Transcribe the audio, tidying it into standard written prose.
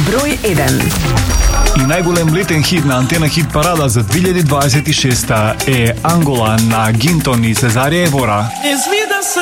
Број 1. И најголем летен хит на Антена хит парада за 2026 е Ангола на Гинтон и Сезарија Евора.